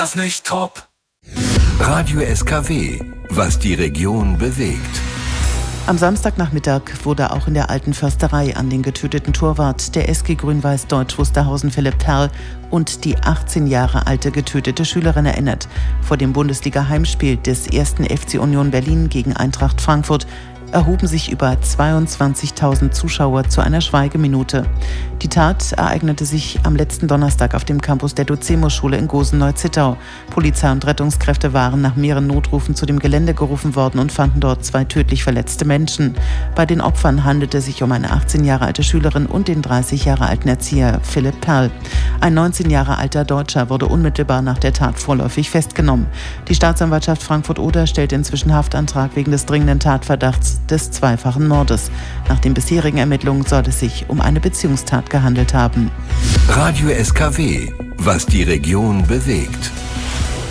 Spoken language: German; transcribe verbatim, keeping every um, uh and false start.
Das nicht top. Radio S K W, was die Region bewegt. Am Samstagnachmittag wurde auch in der Alten Försterei an den getöteten Torwart der S G Grün-Weiß Deutsch Wusterhausen Philipp Perl und die achtzehn Jahre alte getötete Schülerin erinnert. Vor dem Bundesliga-Heimspiel des ersten F C Union Berlin gegen Eintracht Frankfurt erhoben sich über zweiundzwanzigtausend Zuschauer zu einer Schweigeminute. Die Tat ereignete sich am letzten Donnerstag auf dem Campus der Dozemo-Schule in Gosen-Neuzittau. Polizei und Rettungskräfte waren nach mehreren Notrufen zu dem Gelände gerufen worden und fanden dort zwei tödlich verletzte Menschen. Bei den Opfern handelte es sich um eine achtzehn Jahre alte Schülerin und den dreißig Jahre alten Erzieher Philipp Perl. Ein neunzehn Jahre alter Deutscher wurde unmittelbar nach der Tat vorläufig festgenommen. Die Staatsanwaltschaft Frankfurt-Oder stellt inzwischen Haftantrag wegen des dringenden Tatverdachts des zweifachen Mordes. Nach den bisherigen Ermittlungen soll es sich um eine Beziehungstat gehandelt haben. Radio S K W, was die Region bewegt.